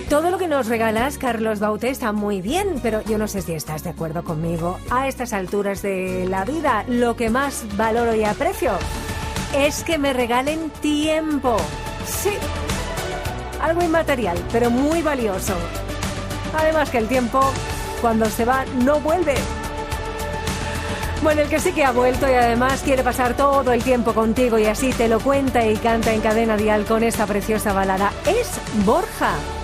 Todo lo que nos regalas, Carlos Baute, está muy bien, pero yo no sé si estás de acuerdo conmigo. A estas alturas de la vida, lo que más valoro y aprecio es que me regalen tiempo. Sí, algo inmaterial, pero muy valioso. Además que el tiempo, cuando se va, no vuelve. Bueno, el que sí que ha vuelto y además quiere pasar todo el tiempo contigo y así te lo cuenta y canta en Cadena Dial con esta preciosa balada es Borja.